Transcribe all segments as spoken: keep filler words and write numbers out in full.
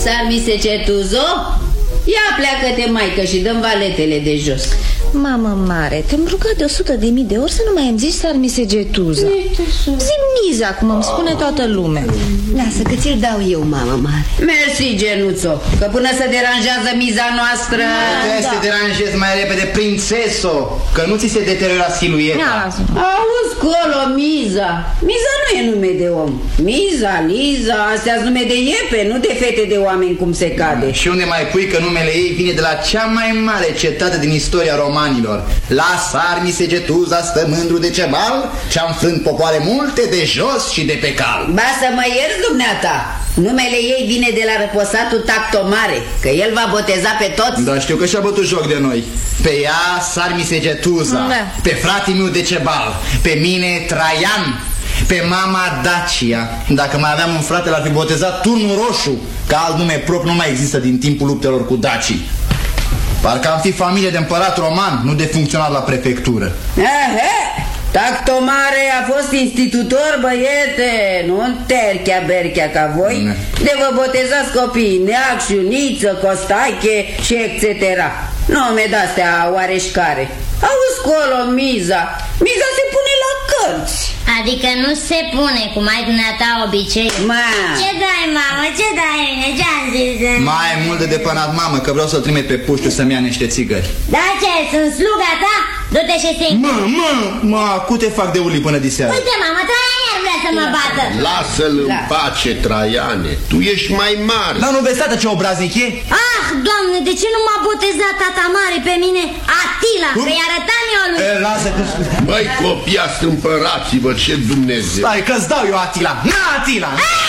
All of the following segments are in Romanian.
Sarmisegetuzo, ia pleacă-te, maică, și dăm valetele de jos. Mamă mare, te-am rugat de o sută de mii de ori să nu mai îmi zici Sarmisegetuza. Zi Miza, cum îmi spune toată lumea. Lasă că ți-l dau eu, mamă mare. Mersi, Genuțo, că până se deranjează miza noastră. Trebuie să te deranjezi mai repede, prințeso, că nu ți se deteriora silueta. Auzi, colo, Miza. Miza nu e nume de om. Miza, Liza, astea-s nume de iepe, nu de fete de oameni, cum se cade. Și unde mai pui că numele ei vine de la cea mai mare cetate din istoria romanilor? La Sarmisegetuza stă mândru de cebal ce-a înfrânt popoare multe de jos și de pe cal. Ba să mă ierți, dumneata, numele ei vine de la răposatul Tactomare, că el va boteza pe toți. Da, știu că și-a bătut joc de noi. Pe ea Sarmisegetuza, da. Pe fratele meu Decebal, pe mine Traian, pe mama Dacia. Dacă mai aveam un frate, l-ar fi botezat Turnul Roșu, că alt nume propriu nu mai există din timpul luptelor cu dacii. Parcă am fi familie de împărat roman, nu de funcționar la prefectură. Ehe, Tactomare a fost institutor, băiete, nu terchea berchea ca voi, ne. De vă botezați copiii, Neac, Șuniță, Costache și et cetera. Nume de-astea oareșcare. Auzi, colo, Miza, Miza se pune la cărți. Adică nu se pune, cum ai dumneata obicei. Ma. Ce dai, mamă, ce dai, mine, ce-am zis? Mai mult de depănat, mamă, că vreau să-l trimit pe puștiu să-mi ia niște țigări. Da, ce, sunt sluga ta? Du-te și singur. Mă, mă, mă, cu te fac de uli până diseară. Uite, mamă, Traian vrea să mă bată. Lasă-l în pace, Traiane, tu ești mai mare. Dar nu vezi, tată, ce obraznic e? Ah, Doamne, de ce nu m-a botezat tata mare pe mine Atila, că-i arătam eu lui? E, lasă că... Băi, copii, strâmpărați-vă, ce Dumnezeu. Stai, că-ți dau eu Atila. Na, Atila!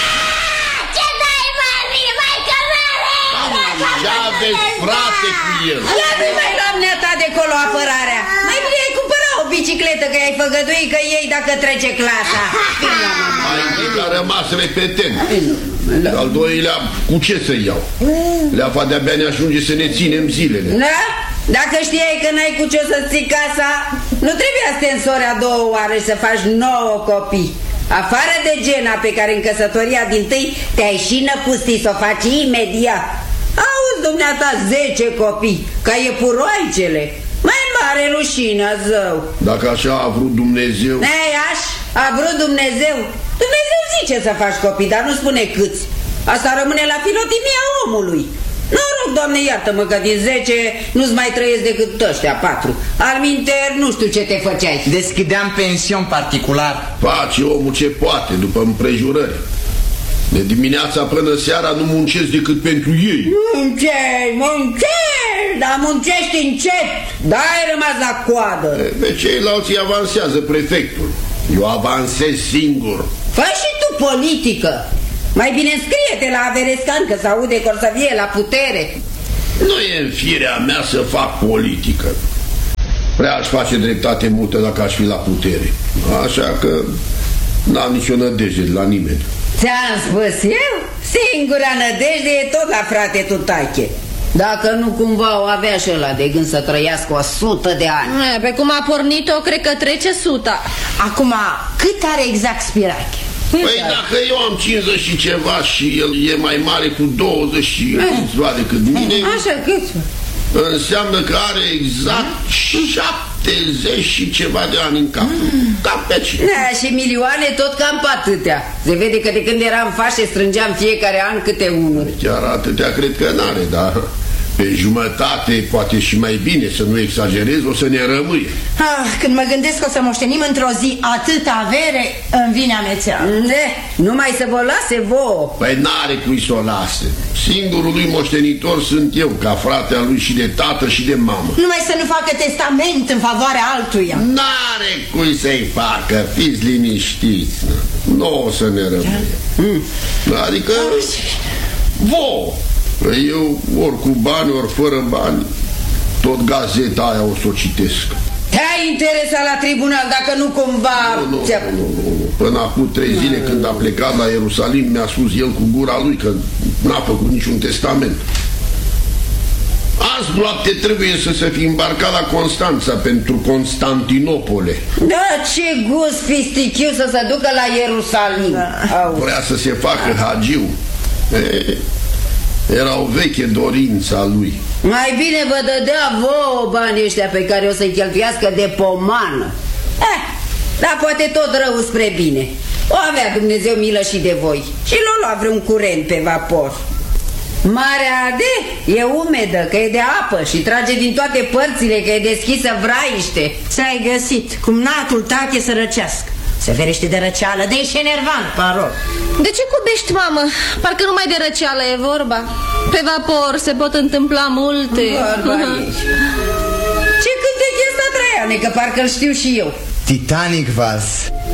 Ce dai, mami, mai că mare! Ce aveți, frate, cu el? Ia nu mai luam neata de colo apărarea. Mai bine ai cumpăra o bicicletă, că ai făgăduit că ei dacă trece clasa. Mai întâi a rămas repetent. Al doilea, cu ce să iau? Leafa de-abia ne ajunge să ne ținem zilele. Da? Dacă știai că n-ai cu ce să-ți ții casa, nu trebuia să te însori a doua oară și să faci nouă copii. Afară de Gena, pe care în căsătoria dintâi te-ai și năpustit să o faci imediat. Auzi, dumneata, zece copii, ca iepuroaicele. Mai mare rușinea, zău. Dacă așa a vrut Dumnezeu. Ei, aș, a vrut Dumnezeu. Dumnezeu zice să faci copii, dar nu spune câți. Asta rămâne la filotimia omului. Noroc, Doamne, iartă-mă, că din zece nu-ți mai trăiesc decât ăștia patru. Alminter, nu știu ce te făceai. Deschideam pension particular. Face omul ce poate, după împrejurări. De dimineața până seara nu muncesc decât pentru ei. Muncești, muncești, dar muncești încet. Da, ai rămas la coadă. Pe ceilalți îi avansează prefectul. Eu avansez singur. Fă și tu politică. Mai bine înscrie-te la Averescan, că se aude că or să vie la putere. Nu e în firea mea să fac politică. Prea aș face dreptate multă dacă aș fi la putere. Așa că n-am nicio nădejde de la nimeni. Ți-am spus eu? Singura nădejde e tot la frate Tutache. Dacă nu cumva o avea și ăla de gând să trăiască o sută de ani. E, pe cum a pornit-o, cred că trece suta. Acum, cât are exact Spirache? Păi dacă eu am cincizeci și ceva și el e mai mare cu douăzeci și câțiva decât mine, așa, câțiva, înseamnă că are exact șaptezeci și ceva de ani în cap. Cam pe ce? Da, și milioane tot cam pe atâtea. Se vede că de când eram fașe strângeam fiecare an câte unul. Chiar atâtea cred că n-are, dar pe jumătate, poate și mai bine, să nu exagerez, o să ne rămâie. Ah, când mă gândesc că o să moștenim într-o zi atâta avere, îmi vine amețeală. Ne, numai să vă lase vouă. Păi n-are cui să o lase. Singurul lui moștenitor sunt eu, ca fratele lui și de tată și de mamă. Numai să nu facă testament în favoarea altuia. N-are cui să-i facă, fiți liniștiți. Nu o să ne rămâie. Adică vouă. Eu, ori cu bani, ori fără bani, tot gazeta aia o să o citesc. Te-ai interesat la tribunal dacă nu cumva... Nu, nu, nu, nu, nu. Până acum trei zile când a plecat la Ierusalim, mi-a spus el cu gura lui că n-a făcut niciun testament. Azi noapte trebuie să se fi îmbarcat la Constanța pentru Constantinopole. Da, ce gust fistichiu să se ducă la Ierusalim. Da. Vrea să se facă hagiu. E, Era o veche dorință a lui. Mai bine vă dădea vouă banii ăștia pe care o să-i cheltuiască de pomană. Eh, dar poate tot rău spre bine. O avea Dumnezeu milă și de voi. Și l-o lua vreun curent pe vapor. Marea Ade e umedă, că e de apă și trage din toate părțile, că e deschisă vraiște. Ți-ai găsit, cumnatul tache să răcească. Se ferește de răceală, de-și enervant, parol. De ce cubești, mamă? Parcă numai de răceală e vorba. Pe vapor se pot întâmpla multe. Ce cântec e ăsta, Traiane, că parcă-l știu și eu. Titanic Vaz.